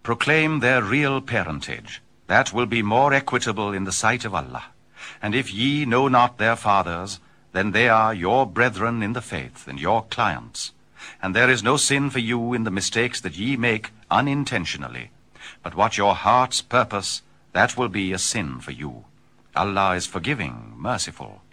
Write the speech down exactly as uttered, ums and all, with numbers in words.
Proclaim their real parentage. That will be more equitable in the sight of Allah. And if ye know not their fathers, then they are your brethren in the faith, and your clients. And there is no sin for you in the mistakes that ye make unintentionally. But what your hearts purpose, that will be a sin for you. Allah is forgiving, merciful.